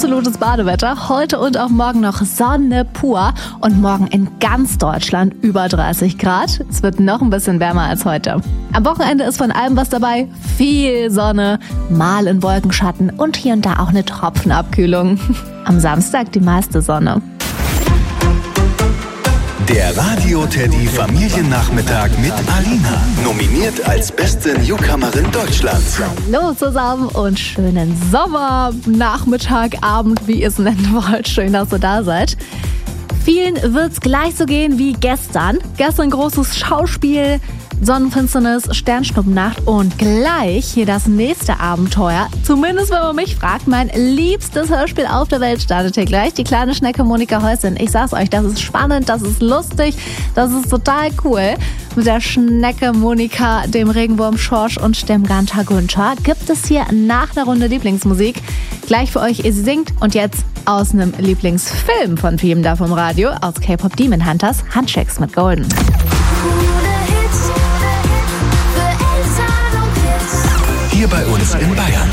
absolutes Badewetter. Heute und auch morgen noch Sonne pur und morgen in ganz Deutschland über 30 Grad. Es wird noch ein bisschen wärmer als heute. Am Wochenende ist von allem was dabei. Viel Sonne, mal in Wolkenschatten und hier und da auch eine Tropfenabkühlung. Am Samstag die meiste Sonne. Der Radio-Teddy Familiennachmittag mit Alina. Nominiert als beste Newcomerin Deutschlands. Hallo zusammen und schönen Sommernachmittag, Abend, wie ihr es nennen wollt. Schön, dass ihr da seid. Vielen wird's gleich so gehen wie gestern. Gestern großes Schauspiel, Sonnenfinsternis, Sternschnuppennacht und gleich hier das nächste Abenteuer. Zumindest wenn man mich fragt, mein liebstes Hörspiel auf der Welt startet hier gleich. Die kleine Schnecke Monika Häuschen. Ich sag's euch, das ist spannend, das ist lustig, das ist total cool. Mit der Schnecke Monika, dem Regenwurm Schorsch und dem Ganter Günther gibt es hier nach der Runde Lieblingsmusik. Gleich für euch, ihr sie singt. Und jetzt aus einem Lieblingsfilm von Film da vom Radio, aus K-Pop Demon Hunters, Handshakes mit Golden. Hier bei uns in Bayern.